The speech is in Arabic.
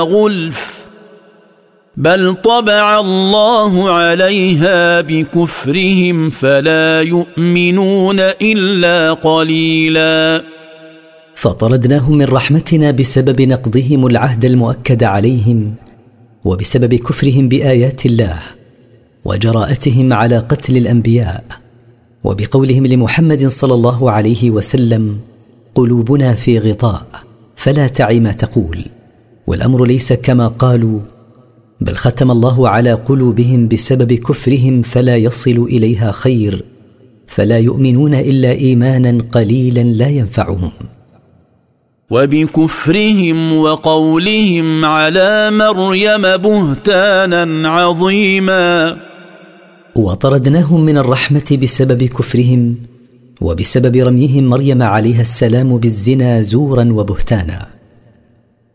غلف بل طبع الله عليها بكفرهم فلا يؤمنون إلا قليلا. فطردناهم من رحمتنا بسبب نقضهم العهد المؤكد عليهم، وبسبب كفرهم بآيات الله، وجراءتهم على قتل الأنبياء، وبقولهم لمحمد صلى الله عليه وسلم: قلوبنا في غطاء فلا تعي ما تقول. والأمر ليس كما قالوا، بل ختم الله على قلوبهم بسبب كفرهم فلا يصل إليها خير، فلا يؤمنون إلا إيمانا قليلا لا ينفعهم. وبكفرهم وقولهم على مريم بهتانا عظيما. وطردناهم من الرحمة بسبب كفرهم، وبسبب رميهم مريم عليها السلام بالزنا زورا وبهتانا.